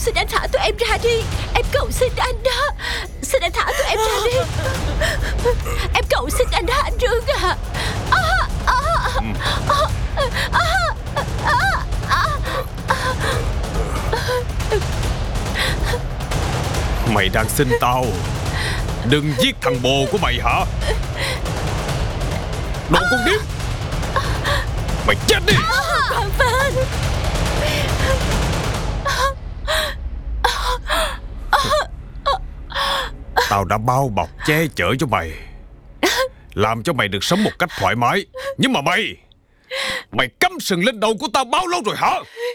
Xin anh thả tụi em ra đi. Em cầu xin anh đó. Xin anh thả tụi em ra đi. Em cầu xin anh đó anh Rương à. Mày đang xin tao đừng giết thằng bồ của mày hả? Đồ con điếm, mày chết đi. Vâng. Tao đã bao bọc che chở cho mày, làm cho mày được sống một cách thoải mái. Nhưng mà mày cắm sừng lên đầu của tao bao lâu rồi hả?